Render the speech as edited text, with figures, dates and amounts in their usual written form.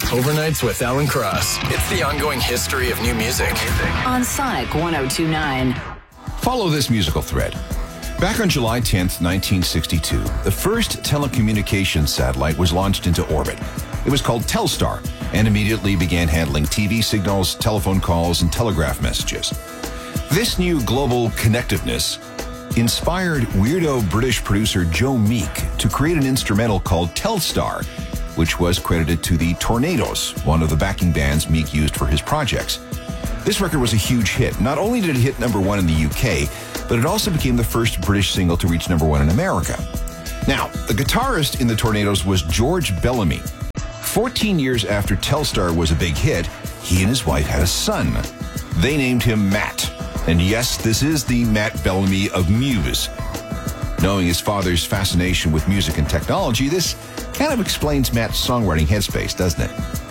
Overnights with Alan Cross. It's the ongoing history of new music. On Sonic 102.9. Follow this musical thread. Back on July 10th, 1962, the first telecommunications satellite was launched into orbit. It was called Telstar and immediately began handling TV signals, telephone calls, and telegraph messages. This new global connectiveness inspired weirdo British producer Joe Meek to create an instrumental called Telstar, which was credited to the Tornadoes, one of the backing bands Meek used for his projects. This record was a huge hit. Not only did it hit number one in the UK, but it also became the first British single to reach number one in America. Now, the guitarist in the Tornadoes was George Bellamy. 14 years after Telstar was a big hit, he and his wife had a son. They named him Matt. And yes, this is the Matt Bellamy of Muse. Knowing his father's fascination with music and technology, this kind of explains Matt's songwriting headspace, doesn't it?